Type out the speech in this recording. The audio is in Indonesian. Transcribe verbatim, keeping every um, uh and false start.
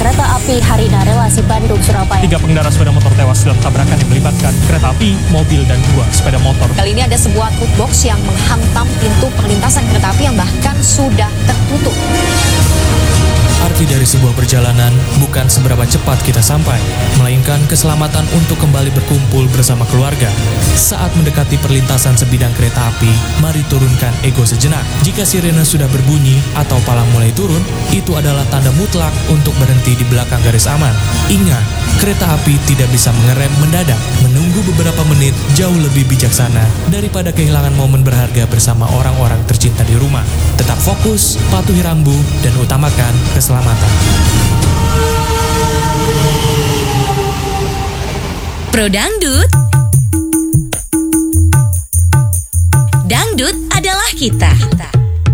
kereta api Harina relasi Bandung-Surabaya. Tiga pengendara sepeda motor tewas dalam tabrakan yang melibatkan kereta api, mobil, dan dua sepeda motor. Kali ini ada sebuah truk box yang menghantam pintu perlintasan kereta api yang bahkan sudah tertutup. Arti dari sebuah perjalanan bukan seberapa cepat kita sampai, melainkan keselamatan untuk kembali berkumpul bersama keluarga. Saat mendekati perlintasan sebidang kereta api, mari turunkan ego sejenak. Jika sirene sudah berbunyi atau palang mulai turun, itu adalah tanda mutlak untuk berhenti di belakang garis aman. Ingat, kereta api tidak bisa mengerem mendadak. Menunggu beberapa menit jauh lebih bijaksana daripada kehilangan momen berharga bersama orang-orang tercinta di rumah. Tetap fokus, patuhi rambu, dan utamakan keselamatan. Pro Dangdut. Dangdut adalah kita.